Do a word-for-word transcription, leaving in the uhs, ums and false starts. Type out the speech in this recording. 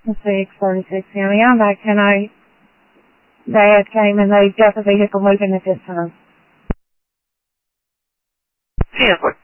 six thirty-six County. I'm back tonight. Dad came and they got the vehicle moving at this time. ten, what